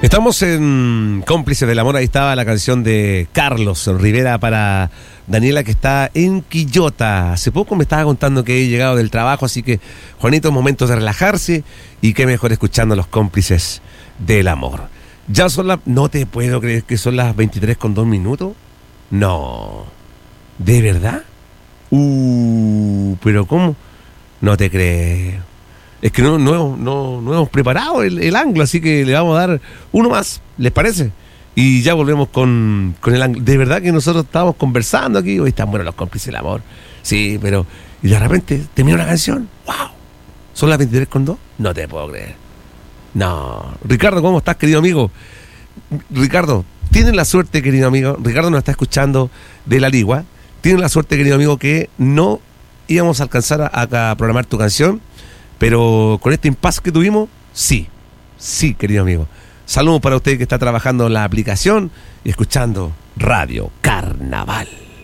Estamos en Cómplices del Amor. Ahí estaba la canción de Carlos Rivera para Daniela, que está en Quillota. Hace poco me estaba contando que he llegado del trabajo, así que, Juanito, momentos de relajarse y qué mejor escuchando los Cómplices del Amor. Ya son las... No te puedo creer que son las 23:02. No. ¿De verdad? Pero ¿cómo? No te creo. Es que no hemos preparado el ángulo, así que le vamos a dar uno más, ¿les parece? Y ya volvemos con el ángulo. De verdad que nosotros estábamos conversando aquí, hoy están buenos los Cómplices del Amor. Sí, pero... Y de repente termina una canción. ¡Wow! ¿Son las 23:02? No te puedo creer. No. Ricardo, ¿cómo estás, querido amigo? Ricardo, tienes la suerte, querido amigo. Ricardo nos está escuchando de La Ligua. Tienes la suerte, querido amigo, que no íbamos a alcanzar a programar tu canción. Pero con este impasse que tuvimos, sí, querido amigo. Saludos para usted que está trabajando en la aplicación y escuchando Radio Carnaval.